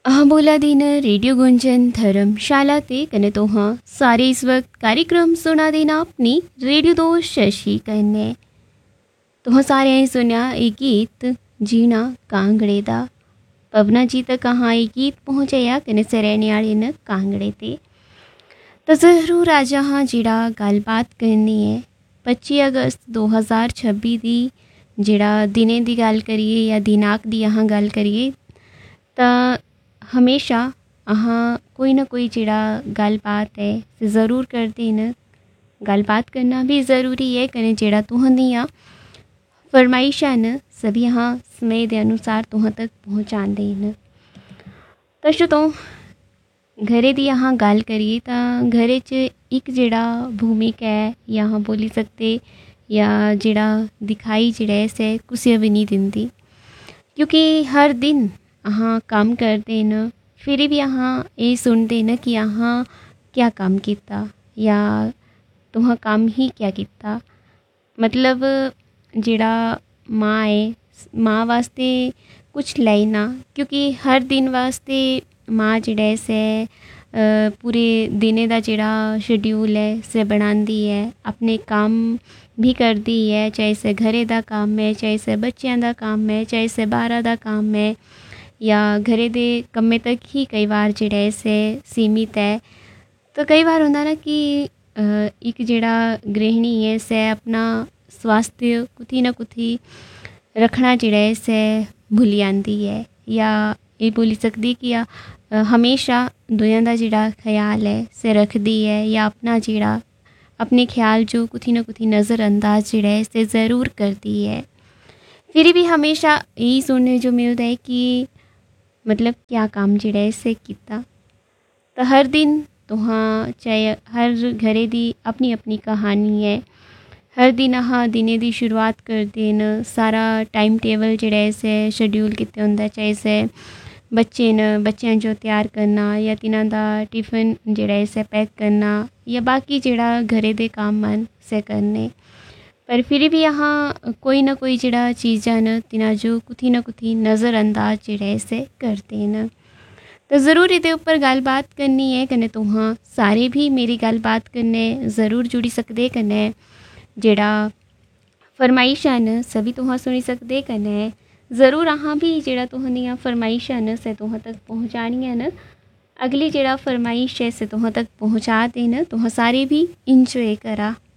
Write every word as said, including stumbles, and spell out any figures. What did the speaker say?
अहाँ बोला दिन रेडियो गुंजन धर्मशाला ते कने तो हाँ सारे इस वक्त कार्यक्रम सुना देना अपनी रेडियो दोस्त शशि कन्ने तो हाँ सारे हैं सुनिया एक गीत जीना कांगड़े दा पवना जी तक कहाँ ये गीत पहुँचाया कने सरैने आले न कांगड़े ते तो जरूर आज हाँ जिड़ा गलबात करनी है पच्ची अगस्त दो हज़ार छब्बी दी जिड़ा दिने दी गल करिए या दिनाक दी अहाँ गल करिए तो हमेशा अहाँ कोई ना कोई जिड़ा गलबात है से ज़रूर करते न गलबात करना भी ज़रूरी है कने जिड़ा तुहंदियाँ फरमाइशा न सभी यहाँ समय के अनुसार तुह तक पहुँचा देन तो श्रोतो घरे दी यहाँ गल करिए तो घरे च एक जिड़ा भूमिका है यहाँ बोली सकते या जिड़ा दिखाई जिड़ा से कुछ भी नहीं दिंदी क्योंकि हर दिन अहाँ काम करते न फिर भी अहाँ ये सुनते न कि अहाँ क्या काम किया या तुह काम ही क्या किया मतलब जिड़ा माँ है माँ वास्ते कुछ लाइना क्योंकि हर दिन वास्ते माँ जिड़े से पूरे दिने का जिड़ा शेड्यूल है से बनाती है अपने काम भी करती है चाहे से घरे का काम है चाहे से बच्चों का काम है चाहे से बाहर का काम है या घरे दे कम्मे तक ही कई बार जिड़े से सीमित है। तो कई बार होंदा ना कि एक जिड़ा गृहिणी है से अपना स्वास्थ्य कुथी ना कुथी रखना जिड़े से भूल जाती है या ये बोली सकती कि या हमेशा दुनिया का जिड़ा ख्याल है से रखती है या अपना जिड़ा अपने ख्याल जो कुथी ना कुथी नज़रअंदाज जिड़े से ज़रूर करती है। फिर भी हमेशा यही सुनने जो मिलता है कि मतलब क्या काम जिड़े से किता तो हर दिन तो हाँ चाहे हर घरे दी अपनी अपनी कहानी है। हर दिन हाँ दिने दी शुरुआत करते न सारा टाइम टेबल जिड़े से शेड्यूल किते होंदा चाहे से बच्चे न बच्चों जो तैयार करना या तिन्हां दा टिफिन जिड़े से पैक करना या बाकी जिड़ा घरे दे काम मन से करने पर फिर भी यहाँ कोई ना कोई जिड़ा चीज़ा न तिना जो कुथी ना कुथी नज़रअंदाज जिड़े से करते न तो ज़रूर ये ऊपर गलबात करनी है कने तो हाँ सारे भी मेरी गलबात करने ज़रूर जुड़ी सकते कने जिड़ा फरमाइशा न सभी तुह सुनी सकते कने ज़रूर अहाँ भी जिड़ा तुहंदियाँ फरमाइशा न से तुह तक पहुँचानी न अगली जिड़ा फरमाइश है से तुह तक पहुँचा देना तुह सारे भी इंजॉय करा।